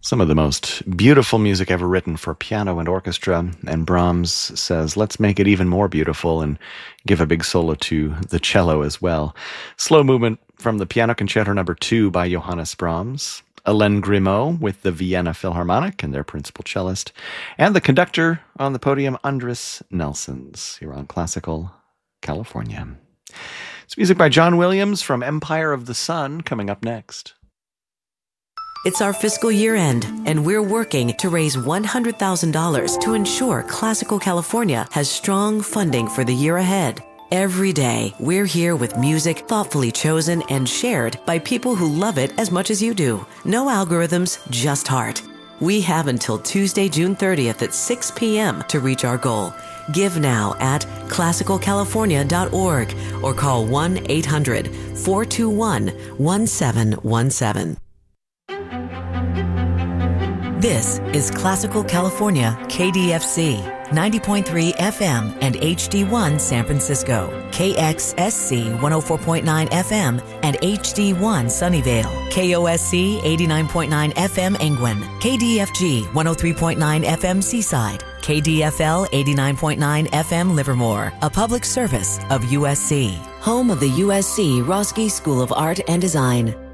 Some of the most beautiful music ever written for piano and orchestra, and Brahms says, let's make it even more beautiful and give a big solo to the cello as well. Slow movement from the Piano Concerto No. 2 by Johannes Brahms, Alain Grimaud with the Vienna Philharmonic and their principal cellist, and the conductor on the podium, Andris Nelsons, here on Classical California. It's music by John Williams from Empire of the Sun coming up next. It's our fiscal year end, and we're working to raise $100,000 to ensure Classical California has strong funding for the year ahead. Every day, we're here with music thoughtfully chosen and shared by people who love it as much as you do. No algorithms, just heart. We have until Tuesday, June 30th at 6 p.m. to reach our goal. Give now at classicalcalifornia.org or call 1-800-421-1717. This is Classical California, KDFC, 90.3 FM and HD1 San Francisco, KXSC 104.9 FM and HD1 Sunnyvale, KOSC 89.9 FM Angwin, KDFG 103.9 FM Seaside, KDFL 89.9 FM Livermore, a public service of USC, home of the USC Roski School of Art and Design.